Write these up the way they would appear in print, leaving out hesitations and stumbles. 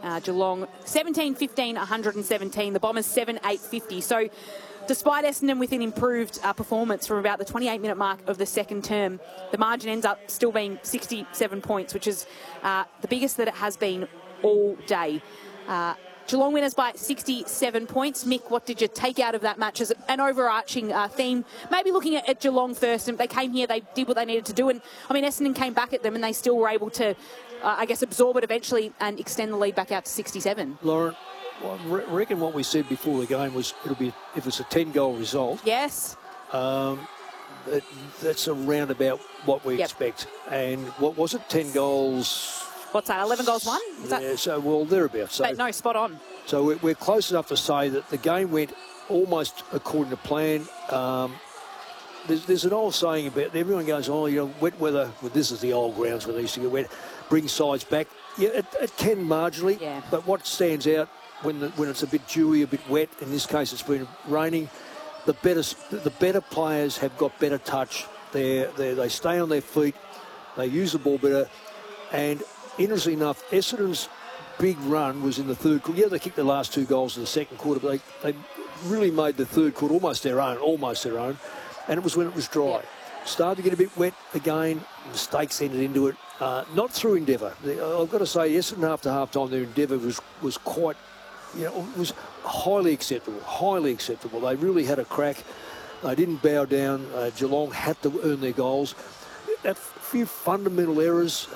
Geelong 17-15, 117. The Bombers 7-8-50. So despite Essendon with an improved performance from about the 28-minute mark of the second term, the margin ends up still being 67 points, which is the biggest that it has been all day. Geelong winners by 67 points. Mick, what did you take out of that match as an overarching theme? Maybe looking at Geelong first, and they came here, they did what they needed to do, and I mean Essendon came back at them and they still were able to, I guess, absorb it eventually and extend the lead back out to 67. Lauren, I reckon what we said before the game was it'll be, if it's a 10-goal result. Yes. That's around about what we expect. And what was it, 10 goals? What's that, 11 goals won? So, well, thereabouts. But no, spot on. So we're close enough to say that the game went almost according to plan. There's an old saying about, everyone goes, oh, you know, wet weather, well, this is the old grounds where they used to get wet, bring sides back. Yeah, it can marginally, but what stands out when it's a bit dewy, a bit wet, in this case it's been raining, the better players have got better touch. They stay on their feet, they use the ball better, and interestingly enough, Essendon's big run was in the third quarter. Yeah, they kicked the last 2 goals in the second quarter, but they really made the third quarter almost their own, and it was when it was dry. Started to get a bit wet again, mistakes entered into it, not through endeavour. I've got to say, Essendon after half-time, their endeavour was quite, you know, it was highly acceptable. They really had a crack. They didn't bow down. Geelong had to earn their goals. A few fundamental errors,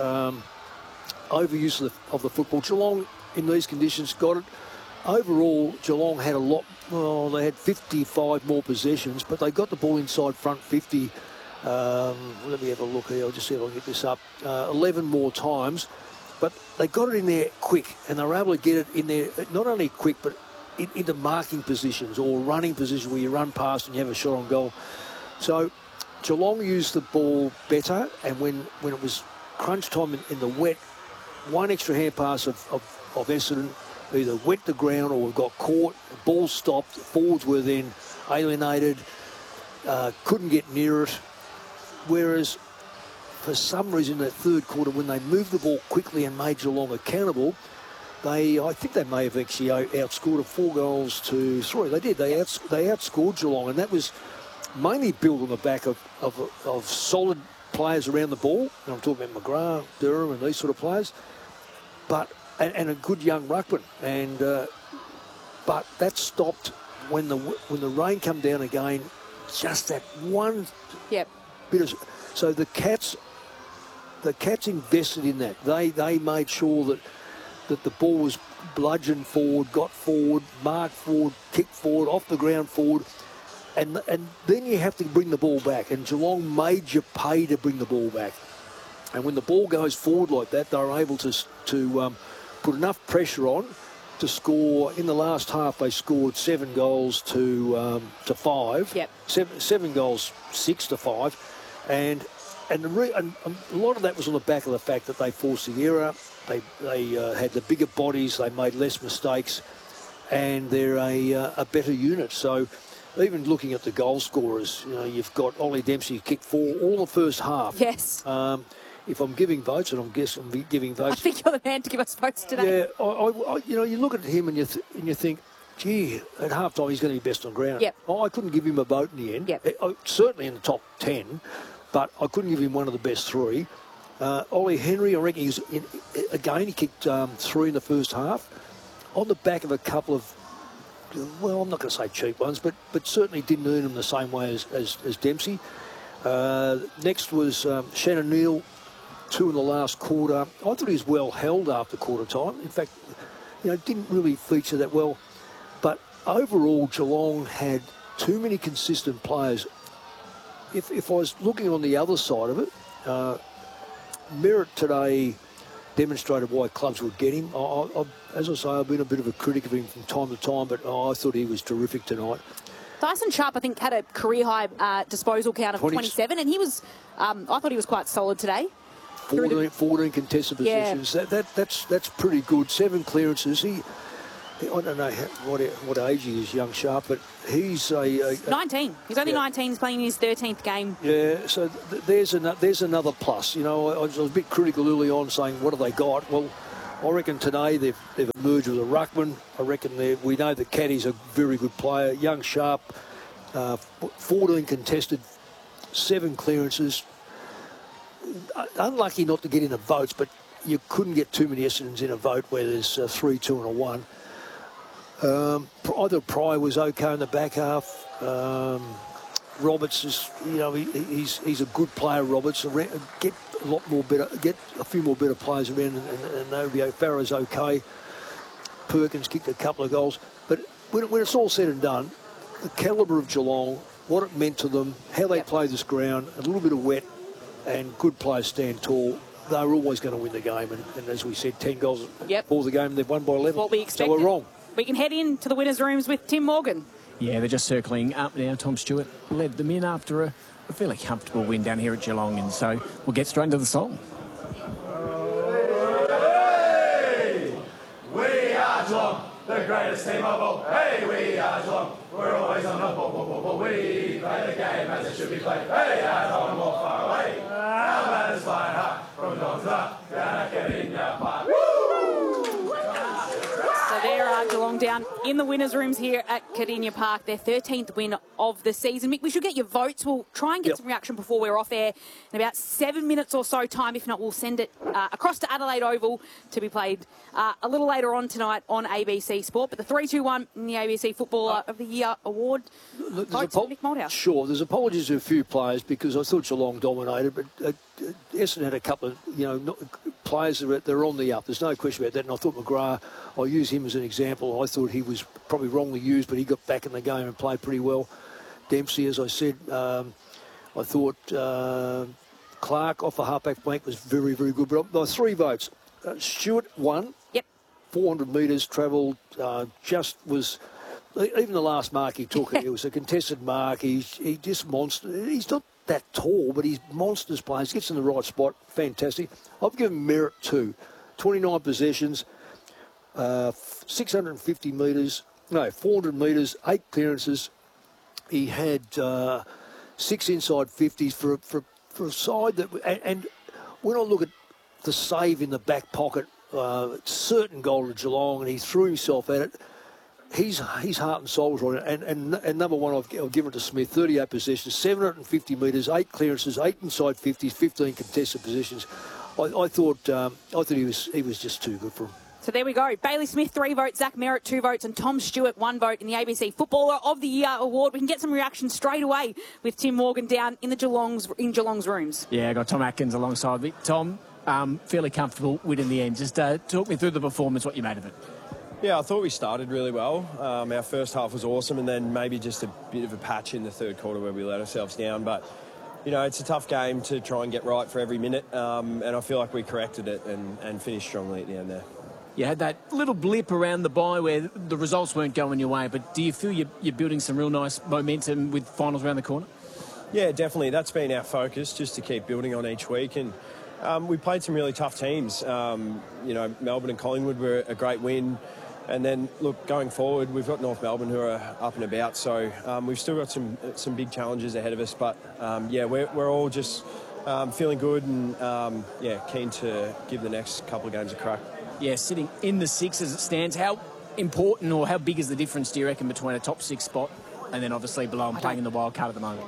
overuse of the football. Geelong, in these conditions, got it. Overall, Geelong had a lot. Well, they had 55 more possessions, but they got the ball inside front 50. Let me have a look here. I'll just see if I can get this up. 11 more times, but they got it in there quick, and they were able to get it in there not only quick, but into marking positions or running positions where you run past and you have a shot on goal. So Geelong used the ball better, and when it was crunch time in the wet, one extra hand pass of Essendon either wet the ground or got caught, the ball stopped, forwards were then alienated, couldn't get near it. Whereas for some reason in that third quarter, when they moved the ball quickly and made Geelong accountable, I think they may have actually outscored 4 goals to 3. They did. They outscored Geelong, and that was mainly built on the back of solid players around the ball. And I'm talking about McGrath, Durham, and these sort of players, and a good young ruckman. But that stopped when the rain come down again. Just that one bit of, so the Cats invested in that. They made sure that the ball was bludgeoned forward, got forward, marked forward, kicked forward, off the ground forward, and then you have to bring the ball back. And Geelong made you pay to bring the ball back. And when the ball goes forward like that, they're able to put enough pressure on to score. In the last half, they scored 7 goals to 5. Yep. 7 goals, 6 to 5, and a lot of that was on the back of the fact that they forced the error. They had the bigger bodies. They made less mistakes, and they're a better unit. So even looking at the goal scorers, you know, you've got Ollie Dempsey kicked 4 all the first half. Yes. If I'm giving votes, and I'm giving votes, I think you're the man to give us votes today. Yeah, I you know, you look at him and you think, gee, at half time he's going to be best on ground. Yep. I couldn't give him a vote in the end. Yep. Certainly in the top 10, but I couldn't give him one of the best 3. Ollie Henry, I reckon he kicked 3 in the first half on the back of a couple of, well, I'm not going to say cheap ones, but certainly didn't earn them the same way as Dempsey. Next was Shannon Neal, 2 in the last quarter. I thought he was well held after quarter time. In fact, you know, didn't really feature that well. But overall, Geelong had too many consistent players. If I was looking on the other side of it, Merritt today demonstrated why clubs would get him. As I say, I've been a bit of a critic of him from time to time, but I thought he was terrific tonight. Dyson Sharp, I think, had a career-high disposal count of 27, and he was, I thought he was quite solid today. 14 contested positions. Yeah. That's pretty good. 7 clearances. I don't know what age he is, young Sharp, but he's 19. He's only 19. He's playing his 13th game. Yeah, so there's another plus. You know, I was a bit critical early on saying, what have they got? Well, I reckon today they've emerged with a ruckman. I reckon we know that Caddy's a very good player, young, sharp, 14 contested, 7 clearances. Unlucky not to get in the votes, but you couldn't get too many Essendons in a vote where there's 3, 2 and a 1. Either Pryor was okay in the back half. Roberts is, he's a good player. Roberts, get a few more better players around, and they'll be. Farrow's okay. Perkins kicked a couple of goals, but when it's all said and done, the calibre of Geelong, what it meant to them, how they play this ground, a little bit of wet, and good players stand tall. They were always going to win the game, and as we said, 10 goals for the game, they've won by 11. What we expected. So we're wrong. We can head into the winners' rooms with Tim Morgan. Yeah, they're just circling up now. Tom Stewart led them in after a fairly comfortable win down here at Geelong, and so we'll get straight into the song. Hey, we are Geelong, the greatest team of all. Hey, we are Geelong, we're always on the ball. We play the game as it should be played. Hey, I don't walk far away. Our batters flying high from dawn to dark, down at Kardinia Park. So there are Geelong down in the winners' rooms here at Kardinia Park, their 13th win of the season. Mick, we should get your votes. We'll try and get some reaction before we're off air in about 7 minutes or so time. If not, we'll send it across to Adelaide Oval to be played a little later on tonight on ABC Sport. But the 3-2-1 in the ABC Footballer of the Year award votes for Mick Malthouse. Sure, there's apologies to a few players because I thought Geelong dominated, but Essendon had a couple of players that are on the up. There's no question about that. And I thought McGrath, I'll use him as an example. I thought he was probably wrongly used, but he got back in the game and played pretty well. Dempsey, as I said, I thought Clark off the halfback flank was very, very good. But by 3 votes, Stewart won. Yep. 400 metres travelled, just was... Even the last mark he took, it was a contested mark. He just monster. He's not that tall, but he's monsters players. Gets in the right spot. Fantastic. I've given Merritt 2. 29 possessions, 650 metres. No, 400 metres, 8 clearances. He had 6 inside 50s for a side that... And when I look at the save in the back pocket, certain goal to Geelong, and he threw himself at it. His heart and soul was right. And number one, I've given it to Smith. 38 possessions, 750 metres, 8 clearances, 8 inside 50s, 15 contested positions. I thought he was just too good for him. So there we go. Bailey Smith, 3 votes, Zach Merritt, 2 votes, and Tom Stewart, 1 vote in the ABC Footballer of the Year award. We can get some reaction straight away with Tim Morgan down in Geelong's rooms. Yeah, I got Tom Atkins alongside me. Tom, fairly comfortable win in the end. Just talk me through the performance, what you made of it. Yeah, I thought we started really well. Our first half was awesome, and then maybe just a bit of a patch in the third quarter where we let ourselves down. But, it's a tough game to try and get right for every minute, and I feel like we corrected it and finished strongly at the end there. You had that little blip around the bye where the results weren't going your way, but do you feel you're building some real nice momentum with finals around the corner? Yeah, definitely. That's been our focus, just to keep building on each week. And we played some really tough teams. Melbourne and Collingwood were a great win. And then, look, going forward, we've got North Melbourne who are up and about. So we've still got some big challenges ahead of us. But, we're all just feeling good and, keen to give the next couple of games a crack. Yeah, sitting in the 6 as it stands, how important or how big is the difference, do you reckon, between a top 6 spot and then obviously below and playing in the wild card at the moment?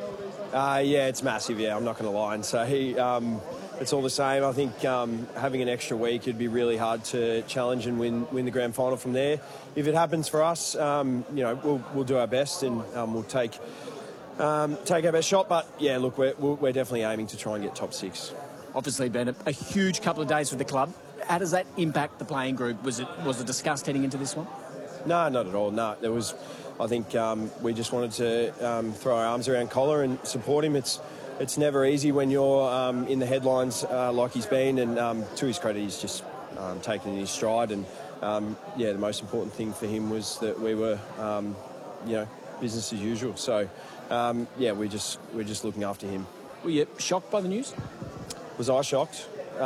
It's massive, I'm not going to lie. And so it's all the same. I think having an extra week, it'd be really hard to challenge and win the grand final from there. If it happens for us, we'll do our best and we'll take our best shot. But, yeah, look, we're definitely aiming to try and get top 6. Obviously been a huge couple of days for the club. How does that impact the playing group? Was it discussed heading into this one? No, not at all. No, there was. I think we just wanted to throw our arms around Collar and support him. It's never easy when you're in the headlines like he's been, and to his credit, he's just taken in his stride. And the most important thing for him was that we were, business as usual. So we're just looking after him. Were you shocked by the news? Was I shocked?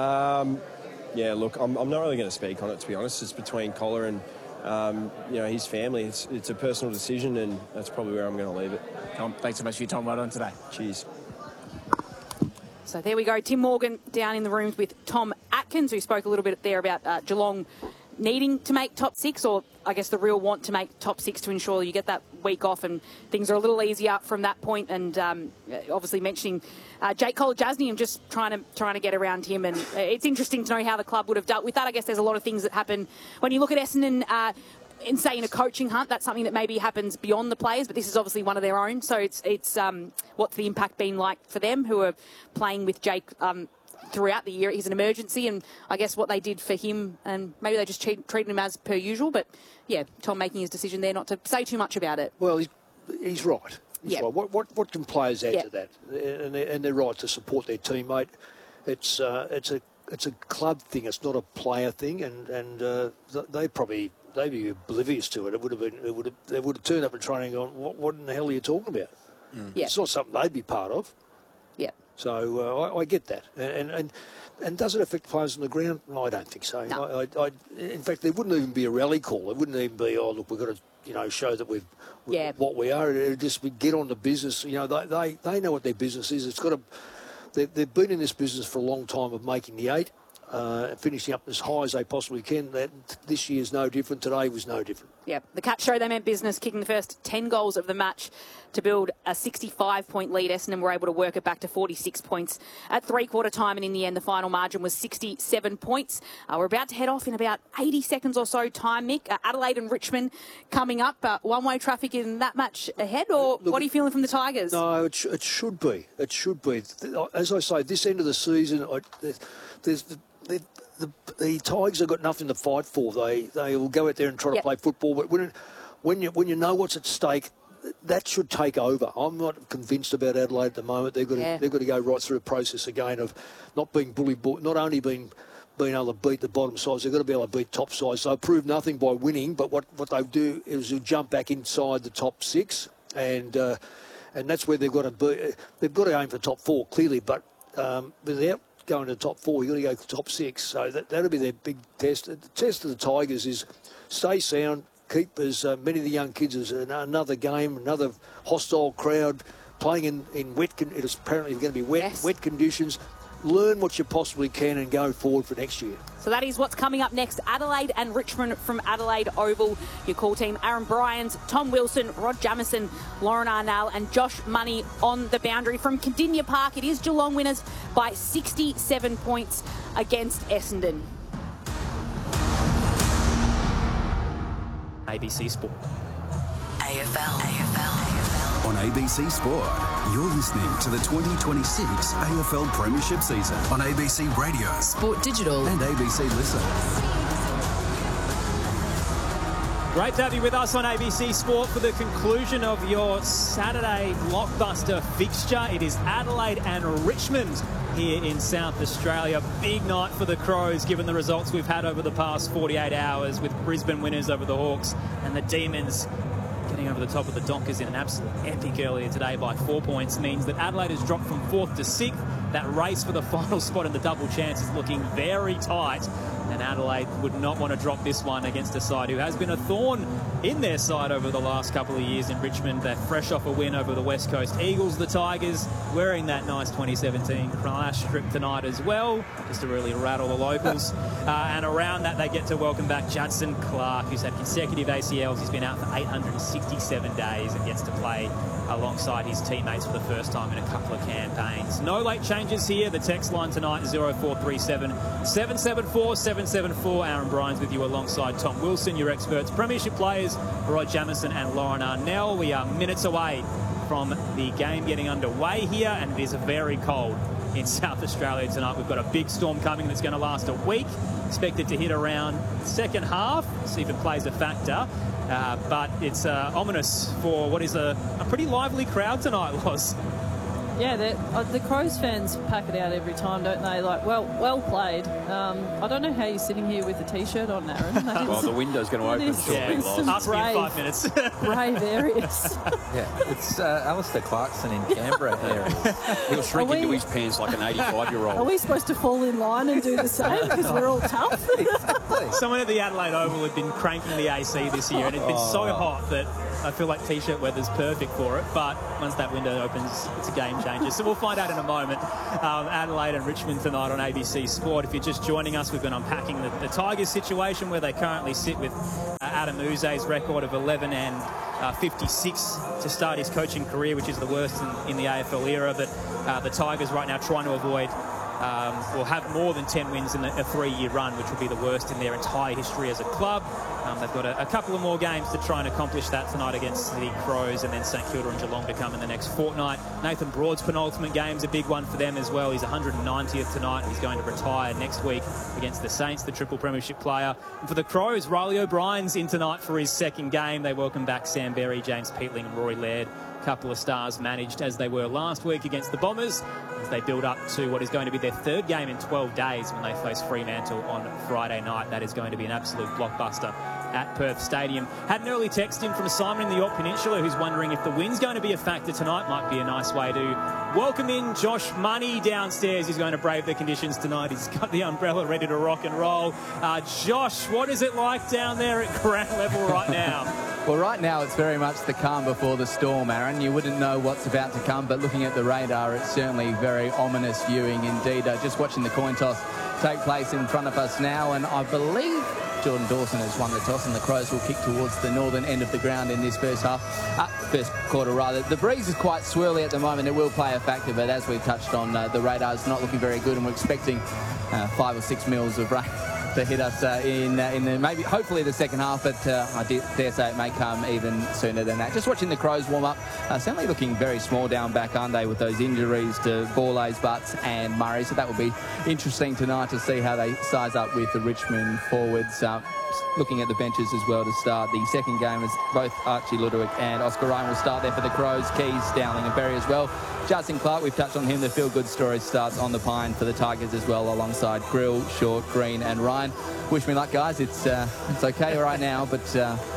Look, I'm not really going to speak on it, to be honest. It's between Collar and his family. It's a personal decision, and that's probably where I'm going to leave it. Tom, thanks so much for your time right on today. Cheers. So there we go. Tim Morgan down in the rooms with Tom Atkins. Atkins, who spoke a little bit there about Geelong needing to make top 6, or I guess the real want to make top 6 to ensure you get that week off and things are a little easier from that point. And obviously mentioning Jake Kolodjasny and just trying to get around him. And it's interesting to know how the club would have dealt with that. I guess there's a lot of things that happen when you look at Essendon. In, say, in a coaching hunt, that's something that maybe happens beyond the players, but this is obviously one of their own. So it's what's the impact been like for them who are playing with Jake throughout the year? He's an emergency, and I guess what they did for him, and maybe they just treated him as per usual. But yeah, Tom making his decision there not to say too much about it. Well, he's right. He's right. What can players add to that? And they're right to support their teammate. It's a club thing. It's not a player thing, and they'd be oblivious to it. They would have turned up at training and gone, what in the hell are you talking about? Yeah. It's not something they'd be part of. Yeah. So I get that. And does it affect players on the ground? No, I don't think so. No. In fact, there wouldn't even be a rally call. It wouldn't even be, look, we've got to show that we're what we are. It'd just be get on the business. They know what their business is. It's got to. They've been in this business for a long time of making the 8. Finishing up as high as they possibly can. This year's no different. Today was no different. Yeah, the Cats show they meant business, kicking the first 10 goals of the match to build a 65-point lead. Essendon were able to work it back to 46 points at three-quarter time, and in the end, the final margin was 67 points. We're about to head off in about 80 seconds or so time, Mick. Adelaide and Richmond coming up. One-way traffic in that match ahead, or what are you feeling from the Tigers? No, it should be. It should be. As I say, this end of the season, the Tigers have got nothing to fight for. They will go out there and try to play football, but when you know what's at stake, that should take over. I'm not convinced about Adelaide at the moment. They've got to go right through a process again of not being bullied, not only being able to beat the bottom sides, they've got to be able to beat top sides. So they prove nothing by winning, but what they do is they'll jump back inside the top 6, and that's where they've got to be. They've got to aim for top 4 clearly, but without going to the top 4, you've got to go to the top 6. So that'll be their big test. The test of the Tigers is stay sound, keep as many of the young kids as another game, another hostile crowd, playing in wet. It's apparently going to be wet conditions. Learn what you possibly can and go forward for next year. So that is what's coming up next. Adelaide and Richmond from Adelaide Oval. Your call team, Aaron Bryans, Tom Wilson, Rod Jamieson, Lauren Arnell and Josh Money on the boundary. From Condinia Park, it is Geelong winners by 67 points against Essendon. ABC Sport. AFL. On ABC Sport, you're listening to the 2026 AFL Premiership season on ABC Radio, Sport Digital and ABC Listen. Great to have you with us on ABC Sport for the conclusion of your Saturday blockbuster fixture. It is Adelaide and Richmond here in South Australia. Big night for the Crows, given the results we've had over the past 48 hours with Brisbane winners over the Hawks and the Demons getting over the top of the Dockers in an absolute epic earlier today by 4 points. Means that Adelaide has dropped from 4th to 6th. That race for the final spot in the double chance is looking very tight, and Adelaide would not want to drop this one against a side who has been a thorn in their side over the last couple of years in Richmond. They're fresh off a win over the West Coast Eagles. The Tigers wearing that nice 2017 Crash strip tonight as well, just to really rattle the locals. And around that, they get to welcome back Judson Clark, who's had consecutive ACLs. He's been out for 867 days and gets to play alongside his teammates for the first time in a couple of campaigns. No late changes here. The text line tonight is 0437 774 774. Aaron Bryans with you alongside Tom Wilson, your experts, premiership players, Rod Jamieson and Lauren Arnell. We are minutes away from the game getting underway here, and it is very cold in South Australia tonight. We've got a big storm coming that's going to last a week. Expected to hit around second half, see if it plays a factor. But it's ominous for what is a pretty lively crowd tonight, Loz. Yeah, the Crows fans pack it out every time, don't they? Like, well played. I don't know how you're sitting here with a T-shirt on, Aaron. Well, the window's going to open shortly, Loz. Ask me in 5 minutes. Brave areas. Yeah, it's Alistair Clarkson in Canberra areas. He'll shrink into his pants like an 85-year-old. Are we supposed to fall in line and do the same because we're all tough? Someone at the Adelaide Oval had been cranking the AC this year, and it's been so hot that I feel like T-shirt weather's perfect for it. But once that window opens, it's a game changes. So we'll find out in a moment. Adelaide and Richmond tonight on ABC Sport. If you're just joining us, we've been unpacking the Tigers situation where they currently sit with Adam Uze's record of 11 and 56 to start his coaching career, which is the worst in the AFL era. But the Tigers right now trying to avoid will have more than 10 wins in a 3-year run, which will be the worst in their entire history as a club. They've got a couple of more games to try and accomplish that tonight against the Crows, and then St Kilda and Geelong to come in the next fortnight. Nathan Broad's penultimate game's a big one for them as well. He's 190th tonight. He's going to retire next week against the Saints, the triple premiership player. And for the Crows, Riley O'Brien's in tonight for his second game. They welcome back Sam Berry, James Peatling and Rory Laird. Couple of stars managed as they were last week against the Bombers as they build up to what is going to be their third game in 12 days when they face Fremantle on Friday night. That is going to be an absolute blockbuster at Perth Stadium. Had an early text in from Simon in the York Peninsula who's wondering if the wind's going to be a factor tonight. Might be a nice way to welcome in Josh Money downstairs. He's going to brave the conditions tonight. He's got the umbrella ready to rock and roll. Josh, what is it like down there at ground level right now? Well, right now it's very much the calm before the storm, Aaron. You wouldn't know what's about to come, but looking at the radar, it's certainly very ominous viewing indeed. Just watching the coin toss take place in front of us now, and I believe Jordan Dawson has won the toss, and the Crows will kick towards the northern end of the ground in this first quarter rather. The breeze is quite swirly at the moment. It will play a factor, but as we've touched on, the radar is not looking very good, and we're expecting 5 or 6 mils of rain to hit us in the maybe hopefully the second half, but I dare say it may come even sooner than that. Just watching the Crows warm up, certainly looking very small down back, aren't they, with those injuries to Borlase, Butts and Murray, so that will be interesting tonight to see how they size up with the Richmond forwards. Looking at the benches as well to start the second game, as both Archie Ludwig and Oscar Ryan will start there for the Crows. Keys, Dowling and Berry as well. Justin Clark, we've touched on him. The feel-good story starts on the Pine for the Tigers as well, alongside Grill, Short, Green and Ryan. Wish me luck, guys. It's okay right now, but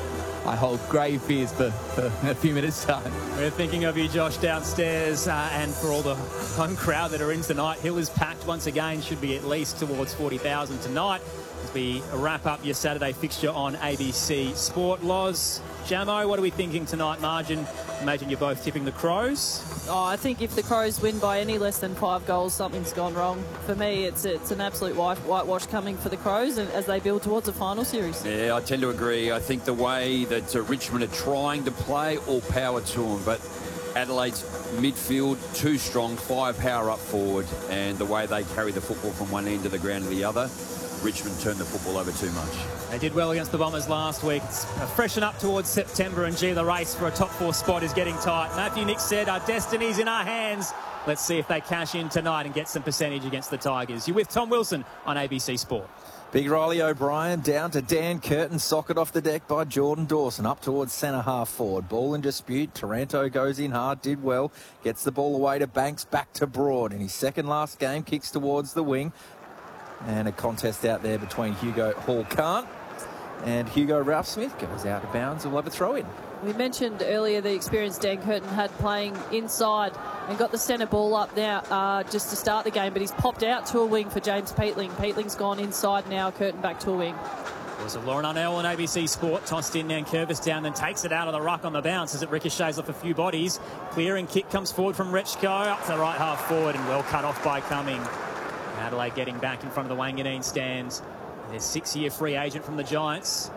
I hold grave fears for a few minutes' time. We're thinking of you, Josh, downstairs, and for all the home crowd that are in tonight. Hill is packed once again, should be at least towards 40,000 tonight as we wrap up your Saturday fixture on ABC Sport. Loz, Jamo, what are we thinking tonight? Margin, imagine you're both tipping the Crows. Oh, I think if the Crows win by any less than 5 goals, something's gone wrong. For me, it's an absolute whitewash coming for the Crows as they build towards a final series. Yeah, I tend to agree. I think the way that Richmond are trying to play, all power to them, but Adelaide's midfield too strong, firepower up forward, and the way they carry the football from one end of the ground to the other, Richmond turned the football over too much. They did well against the Bombers last week. It's freshen up towards September, and gee, the race for a top 4 spot is getting tight. Matthew Nick said, our destiny's in our hands. Let's see if they cash in tonight and get some percentage against the Tigers. You're with Tom Wilson on ABC Sport. Big Riley O'Brien down to Dan Curtin, socket off the deck by Jordan Dawson, up towards centre half forward. Ball in dispute, Taranto goes in hard, did well, gets the ball away to Banks, back to Broad. In his second last game, kicks towards the wing. And a contest out there between Hugo Hall-Kant and Hugo Ralph-Smith goes out of bounds. We'll have a throw in. We mentioned earlier the experience Dan Curtin had playing inside and got the centre ball up now just to start the game, but he's popped out to a wing for James Peatling. Peatling's gone inside now, Curtin back to a wing. There's a Lauren Arnell on ABC Sport, tossed in Nankervis down, then takes it out of the ruck on the bounce as it ricochets off a few bodies. Clearing kick comes forward from Rechko, up to the right half forward and well cut off by Cumming. Adelaide getting back in front of the Wanganeen stands. Their 6-year free agent from the Giants.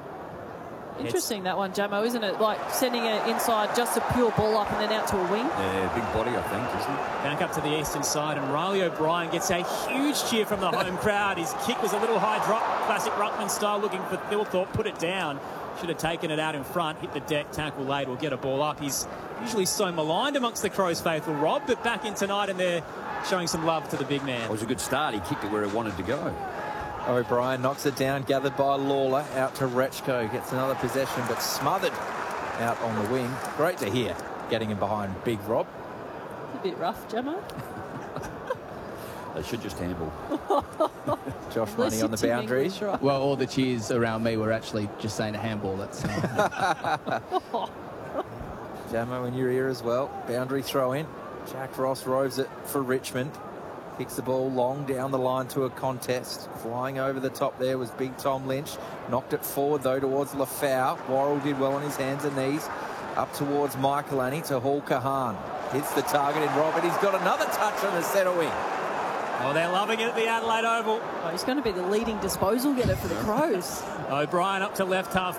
Interesting, that one, Jamo, isn't it? Like sending it inside, just a pure ball up and then out to a wing. Yeah, big body, I think, isn't it? Back up to the eastern side, and Riley O'Brien gets a huge cheer from the home crowd. His kick was a little high drop, classic Ruckman style, looking for Thilthorpe, put it down. Should have taken it out in front, hit the deck, tackle late, or get a ball up. He's usually so maligned amongst the Crows faithful, Rob, but back in tonight and they're showing some love to the big man. It was a good start. He kicked it where he wanted to go. O'Brien knocks it down, gathered by Lawler, out to Rechko, gets another possession, but smothered out on the wing. Great to hear, getting in behind Big Rob. A bit rough, Jamo. They should just handle. Josh Money on the boundary. Right. Well, all the cheers around me were actually just saying a handball. That's Jamo in your ear as well. Boundary throw in. Jack Ross roves it for Richmond. Kicks the ball long down the line to a contest. Flying over the top there was Big Tom Lynch. Knocked it forward though towards Lafau. Worrell did well on his hands and knees. Up towards Michael Annie to Hall Kahan. Hits the target in Robert. He's got another touch on the centre wing. Oh, they're loving it at the Adelaide Oval. Oh, he's going to be the leading disposal getter for the Crows. O'Brien up to left half